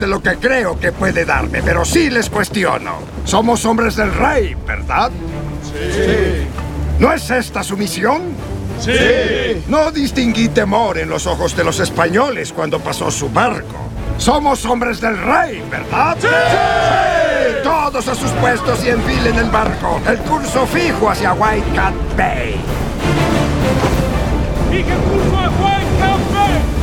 de lo que creo que puede darme, pero sí les cuestiono. Somos hombres del rey, ¿verdad? Sí. ¿No es esta su misión? Sí. No distinguí temor en los ojos de los españoles cuando pasó su barco. Somos hombres del rey, ¿verdad? ¡Sí! ¡Sí! Todos a sus puestos y enfilen el barco. El curso fijo hacia White Cat Bay. ¡Y que curso a White Cat Bay!